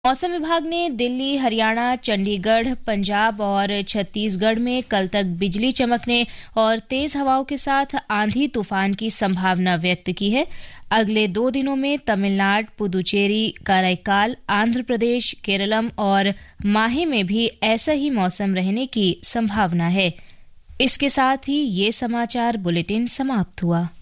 मौसम विभाग ने दिल्ली, हरियाणा, चंडीगढ़, पंजाब और छत्तीसगढ़ में कल तक बिजली चमकने और तेज हवाओं के साथ आंधी तूफान की संभावना व्यक्त की है। अगले 2 दिनों में तमिलनाडु, पुदुचेरी, कराईकाल, आंध्र प्रदेश, केरलम और माहे में भी ऐसा ही मौसम रहने की संभावना है। इसके साथ ही ये समाचार बुलेटिन समाप्त हुआ।